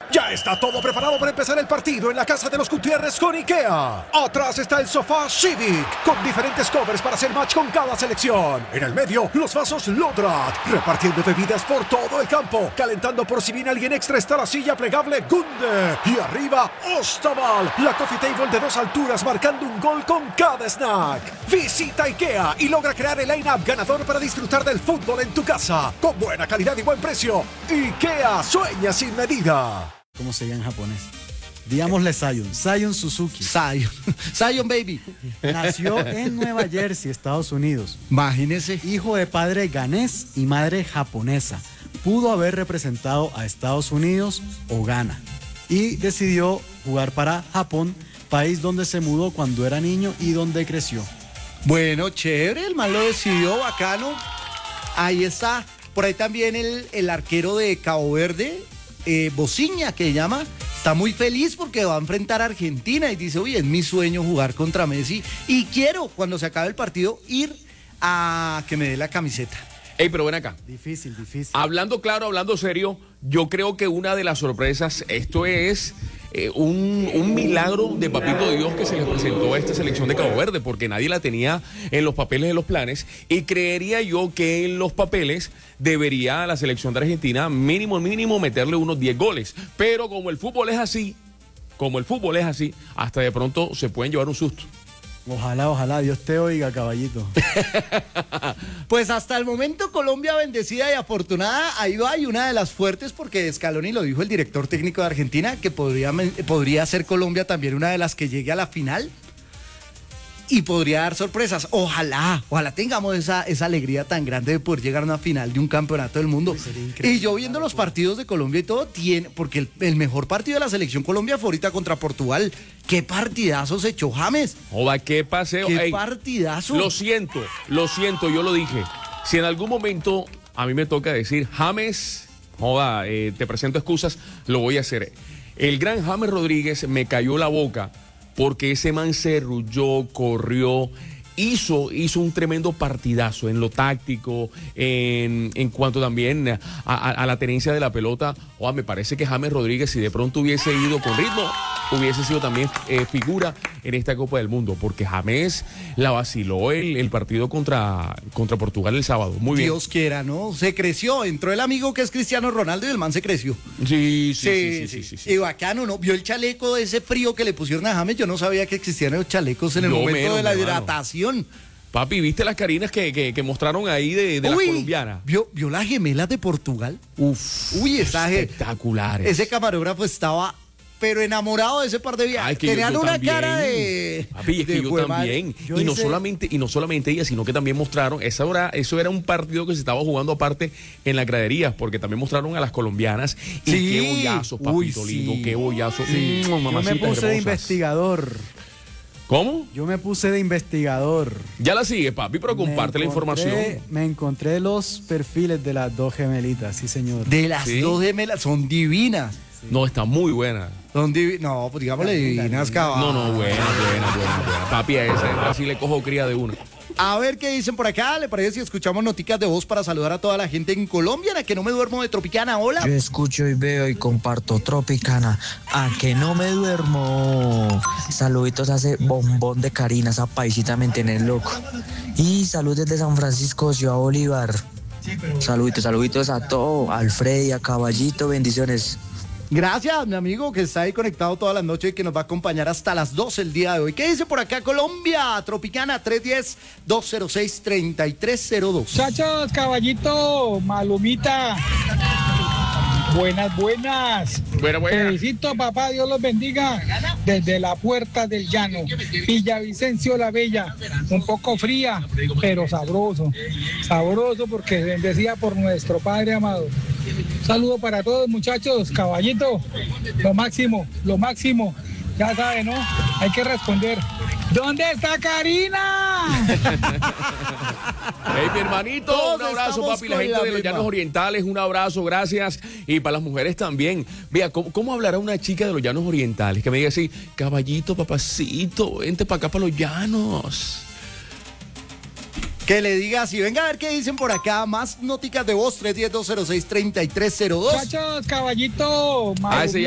Ya está todo preparado para empezar el partido en la casa de los Gutiérrez con IKEA. Atrás está el sofá Civic, con diferentes covers para hacer match con cada selección. En el medio, los vasos Lodrat, repartiendo bebidas por todo el campo. Calentando por si viene alguien extra está la silla plegable Gunde. Y arriba, Ostaval, la coffee table de 2 alturas marcando un gol con cada snack. Visita IKEA y logra crear el line-up ganador para disfrutar del fútbol en tu casa. Con buena calidad y buen precio. IKEA, sueña sin medida. ¿Cómo sería en japonés? Digámosle Zion Suzuki. Zion Baby. Nació en Nueva Jersey, Estados Unidos. Imagínese. Hijo de padre ganés y madre japonesa. Pudo haber representado a Estados Unidos o Ghana. Y decidió jugar para Japón, país donde se mudó cuando era niño y donde creció. Bueno, chévere, el man lo decidió, bacano. Ahí está. Por ahí también el arquero de Cabo Verde, Bociña, que llama, está muy feliz porque va a enfrentar a Argentina y dice, oye, es mi sueño jugar contra Messi y quiero, cuando se acabe el partido, ir a que me dé la camiseta. Ey, pero ven acá. Difícil. Hablando claro, hablando serio, yo creo que una de las sorpresas, esto es un milagro de papito Dios que se les presentó a esta selección de Cabo Verde, porque nadie la tenía en los papeles de los planes, y creería yo que en los papeles debería la selección de Argentina mínimo meterle unos 10 goles, pero como el fútbol es así, hasta de pronto se pueden llevar un susto. Ojalá, Dios te oiga, caballito. Pues hasta el momento Colombia bendecida y afortunada, ahí va, y una de las fuertes, porque Scaloni lo dijo el director técnico de Argentina, que podría ser Colombia también una de las que llegue a la final y podría dar sorpresas. Ojalá tengamos esa alegría tan grande de poder llegar a una final de un campeonato del mundo. Y yo viendo los partidos de Colombia y todo, porque el mejor partido de la selección Colombia fue ahorita contra Portugal. ¡Qué partidazo se echó James! Joda, qué paseo. ¡Qué partidazo! Lo siento, yo lo dije. Si en algún momento a mí me toca decir, James, joda, te presento excusas, lo voy a hacer. El gran James Rodríguez me cayó la boca porque ese man se arrulló, corrió, hizo un tremendo partidazo en lo táctico, en cuanto también a la tenencia de la pelota. Joda, me parece que James Rodríguez, si de pronto hubiese ido con ritmo, hubiese sido también figura en esta Copa del Mundo, porque James la vaciló el partido contra Portugal el sábado. Muy bien. Dios quiera, ¿no? Se creció, entró el amigo que es Cristiano Ronaldo y el man se creció. Sí. Y bacano, ¿no? Vio el chaleco de ese frío que le pusieron a James. Yo no sabía que existían los chalecos en el momento de la hidratación. Papi, ¿viste las carinas que mostraron ahí de las colombianas? ¿Vio las gemelas de Portugal? Espectaculares. Ese camarógrafo estaba pero enamorado de ese par de viajes. Tenían una también. Cara de... Papi, es que yo también. No solamente ella, sino que también mostraron, eso era un partido que se estaba jugando aparte en las graderías, porque también mostraron a las colombianas. Y qué bollazo, papito lindo, qué bollazo. Sí. Yo me puse de investigador. ¿Cómo? Yo me puse de investigador. Ya la sigue, papi, pero comparte la información. Me encontré los perfiles de las dos gemelitas, sí, señor. De las dos gemelas, son divinas. Sí. No, está muy buena. No, pues digámosle divinas, caballo. No, buena. Papi, a esa así le cojo cría de una. A ver qué dicen por acá. ¿Le parece si escuchamos noticas de voz para saludar a toda la gente en Colombia? ¿A que no me duermo de Tropicana? Hola. Yo escucho y veo y comparto Tropicana. ¿A que no me duermo? Saluditos a ese bombón de Karina, esa paisita me tiene loco. Y saludos desde San Francisco, Ciudad Bolívar. Saluditos a todo, a Alfredi, a Caballito, bendiciones. Gracias, mi amigo, que está ahí conectado todas las noches y que nos va a acompañar hasta las 12 el día de hoy. ¿Qué dice por acá Colombia? Tropicana 310-206-3302. Muchachos, Caballito, Malumita. Buenas. Buenas. Felicito, papá, Dios los bendiga. Desde la Puerta del Llano, Villavicencio la Bella. Un poco fría, pero sabroso. Sabroso porque bendecida por nuestro Padre amado. Un saludo para todos, muchachos. Caballito, lo máximo. Ya saben, ¿no? Hay que responder. ¿Dónde está Karina? Hey, mi hermanito, todos un abrazo, papi. La gente de los Llanos Orientales, un abrazo, gracias. Y para las mujeres también. Vea, ¿cómo hablará una chica de los Llanos Orientales? Que me diga así, caballito, papacito, vente para acá, para los Llanos. Que le diga así, venga a ver qué dicen por acá. Más noticas de voz, 310-206-3302. Muchachos, Caballito,